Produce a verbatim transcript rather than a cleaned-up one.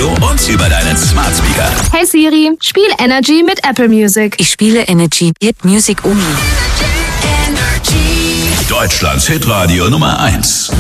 Radio und über deinen Smart Speaker. Hey Siri, spiel Energy mit Apple Music. Ich spiele Energy Hit Music um. Deutschlands Hitradio Nummer eins.